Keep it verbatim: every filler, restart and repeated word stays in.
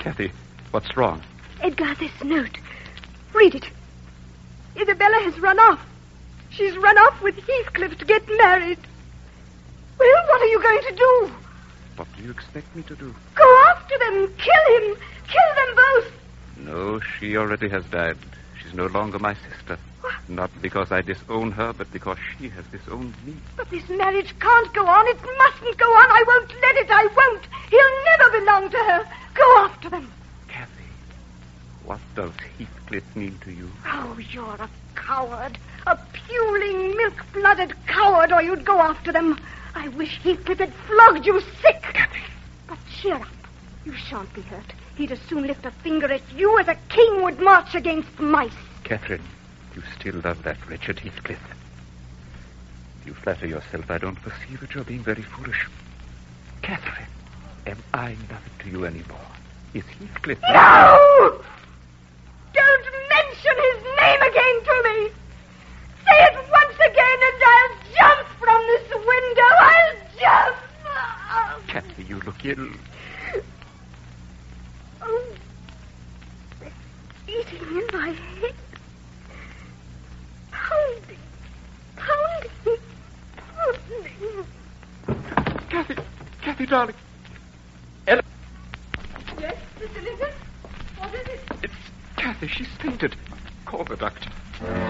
Kathy, what's wrong? Edgar, this note. Read it. Isabella has run off. She's run off with Heathcliff to get married. Well, what are you going to do? What do you expect me to do? Go after them. Kill him. Kill them both. No, she already has died. She's no longer my sister. What? Not because I disown her, but because she has disowned me. But this marriage can't go on. It mustn't go on. I won't let it. I won't. He'll never belong to her. Go after them. Kathy, what does Heathcliff mean to you? Oh, you're a coward. A puling, milk-blooded coward, or you'd go after them. I wish Heathcliff had flogged you sick. Kathy. But cheer up. You shan't be hurt. He'd as soon lift a finger at you as a king would march against mice. Catherine, you still love that wretched Heathcliff. You flatter yourself I don't perceive that you're being very foolish. Catherine, am I nothing to you anymore? Is Heathcliff... No! Don't mention his name again to me! Say it once again and I'll jump from this window! I'll jump! Kathy, you look ill. Oh, they're eating in my head. Pounding, pounding, pounding. Kathy, Kathy, darling. Ella. Yes, Mister Lincoln? What is it? It's Kathy. She's fainted. Call the doctor.